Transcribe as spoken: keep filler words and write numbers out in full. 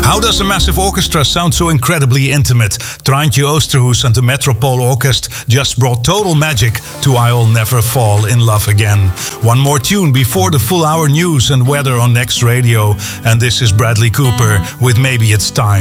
How does a massive orchestra sound so incredibly intimate? Traantje Oosterhuis and the Metropole Orkest just brought total magic to I'll Never Fall in Love Again. One more tune before the full hour news and weather on Next Radio. And this is Bradley Cooper with Maybe It's Time.